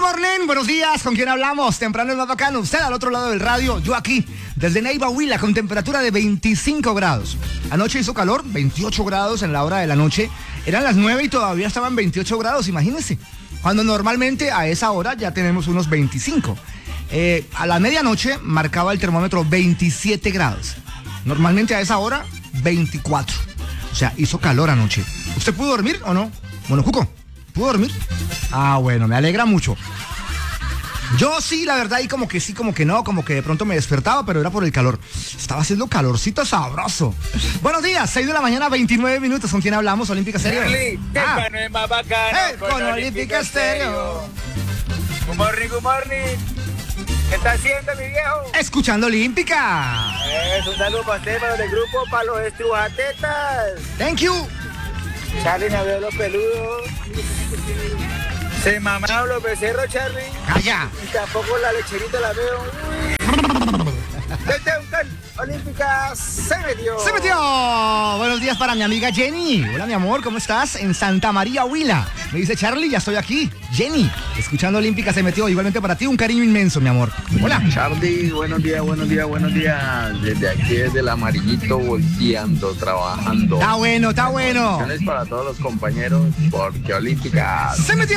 morning, buenos días, ¿con quién hablamos? Temprano es más bacano, usted al otro lado del radio, yo aquí, desde Neiva, Huila, con temperatura de 25 grados. Anoche hizo calor, 28 grados en la hora de la noche, eran las 9 y todavía estaban 28 grados, imagínense. Cuando normalmente a esa hora ya tenemos unos 25. A la medianoche marcaba el termómetro 27 grados. Normalmente a esa hora, 24. O sea, hizo calor anoche. ¿Usted pudo dormir o no? Bueno, Cuco, ¿pudo dormir? Ah, bueno, me alegra mucho. Yo sí, la verdad, y como que sí, como que no, como que de pronto me despertaba, pero era por el calor. Estaba haciendo calorcito sabroso. Buenos días, 6 de la mañana, 29 minutos. ¿Con quién hablamos? Olímpica Estéreo. Temprano es más bacano con Olímpica Estéreo. Good morning, good morning. ¿Qué está haciendo, mi viejo? Escuchando Olímpica. Un saludo para usted, para los del grupo, para los estrujatetas. Thank you. Charlie, me veo los peludos. Se mamaron los becerros, Charlie. Calla. Y tampoco la lecherita la veo. Desde Olímpica se metió. ¡Se metió! Buenos días para mi amiga Jenny. Hola, mi amor, ¿cómo estás? En Santa María, Huila. Me dice Charlie, ya estoy aquí. Jenny, escuchando Olímpica se metió. Igualmente para ti, un cariño inmenso, mi amor. Hola. Charlie, buenos días, buenos días, buenos días. Desde aquí, desde el Amarillito, volteando, trabajando. Está bueno, está bueno. Bendiciones para todos los compañeros, porque Olímpica se metió.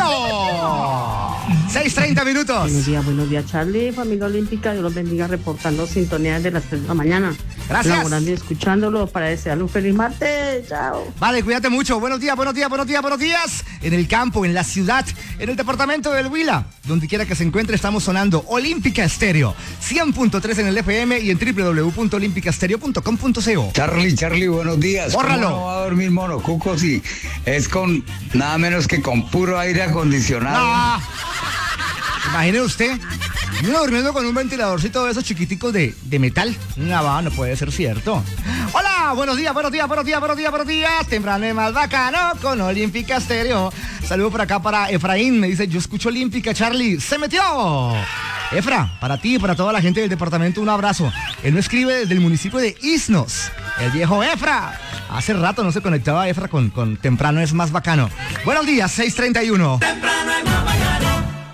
6:30 minutos. Buenos días, Charlie, familia Olímpica. Dios los bendiga, reportando sintonía desde las 3 de la mañana. Gracias. Laborando y escuchándolo para desearle un feliz martes. Chao. Vale, cuídate mucho. Buenos días, buenos días, buenos días, buenos días. En el campo, en la ciudad, en el departamento del Huila. Donde quiera que se encuentre, estamos sonando Olímpica Estéreo. 100.3 en el FM y en www.olimpicastereo.com.co. Charlie, buenos días. Bórralo. ¿Cómo no va a dormir mono Cuco si es con nada menos que con puro aire acondicionado? No. Imagine usted, uno durmiendo con un ventiladorcito de esos chiquiticos de metal. No puede ser cierto. Hola, buenos días, buenos días, buenos días, buenos días, buenos días. Temprano es más bacano con Olímpica Estéreo. Saludo por acá para Efraín. Me dice, yo escucho Olímpica, Charlie. ¡Se metió! Efra, para ti y para toda la gente del departamento, un abrazo. Él me escribe desde el municipio de Isnos. El viejo Efra. Hace rato no se conectaba Efra con Temprano es más bacano. Buenos días, 6:31. Temprano es más bacano.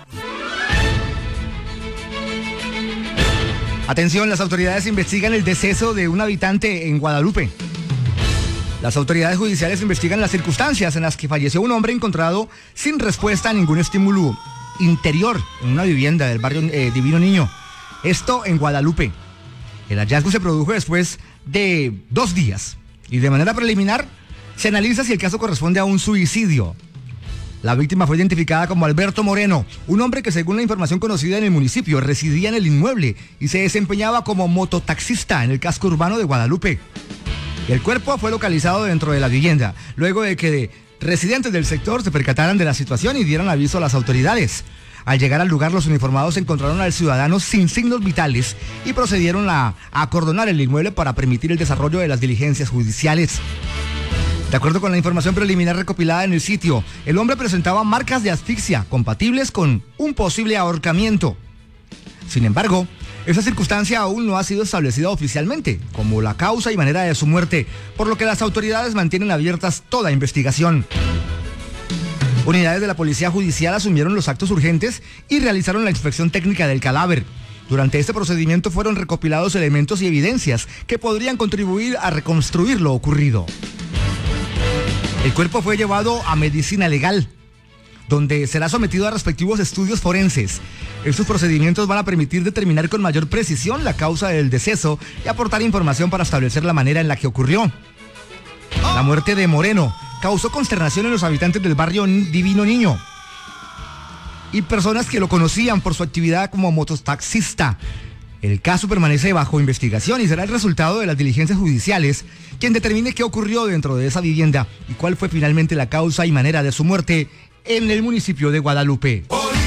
Atención, las autoridades investigan el deceso de un habitante en Guadalupe. Las autoridades judiciales investigan las circunstancias en las que falleció un hombre encontrado sin respuesta a ningún estímulo interior en una vivienda del barrio Divino Niño. Esto en Guadalupe. El hallazgo se produjo después de 2 días y de manera preliminar se analiza si el caso corresponde a un suicidio. La víctima fue identificada como Alberto Moreno, un hombre que, según la información conocida en el municipio, residía en el inmueble y se desempeñaba como mototaxista en el casco urbano de Guadalupe. El cuerpo fue localizado dentro de la vivienda, luego de que residentes del sector se percataran de la situación y dieran aviso a las autoridades. Al llegar al lugar, los uniformados encontraron al ciudadano sin signos vitales y procedieron a acordonar el inmueble para permitir el desarrollo de las diligencias judiciales. De acuerdo con la información preliminar recopilada en el sitio, el hombre presentaba marcas de asfixia compatibles con un posible ahorcamiento. Sin embargo, esa circunstancia aún no ha sido establecida oficialmente como la causa y manera de su muerte, por lo que las autoridades mantienen abiertas toda investigación. Unidades de la Policía Judicial asumieron los actos urgentes y realizaron la inspección técnica del cadáver. Durante este procedimiento fueron recopilados elementos y evidencias que podrían contribuir a reconstruir lo ocurrido. El cuerpo fue llevado a medicina legal, donde será sometido a respectivos estudios forenses. Estos procedimientos van a permitir determinar con mayor precisión la causa del deceso y aportar información para establecer la manera en la que ocurrió. La muerte de Moreno causó consternación en los habitantes del barrio Divino Niño y personas que lo conocían por su actividad como mototaxista. El caso permanece bajo investigación y será el resultado de las diligencias judiciales quien determine qué ocurrió dentro de esa vivienda y cuál fue finalmente la causa y manera de su muerte en el municipio de Guadalupe.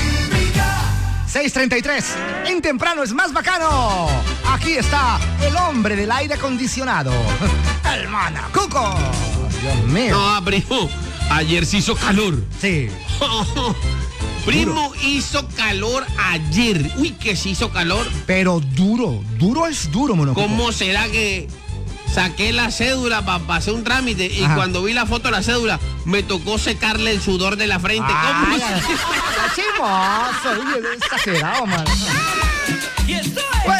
6:33, en Temprano es más bacano. Aquí está el hombre del aire acondicionado, el Mana Cuco. Dios mío. No, primo, ayer sí hizo calor. Sí. Primo, hizo calor ayer. Uy, que sí hizo calor. Pero duro es duro, mono. ¿Cómo será que saqué la cédula para hacer un trámite y Ajá. cuando vi la foto de la cédula, me tocó secarle el sudor de la frente. ¿Cómo? Ay, chimoso, exagerado, man.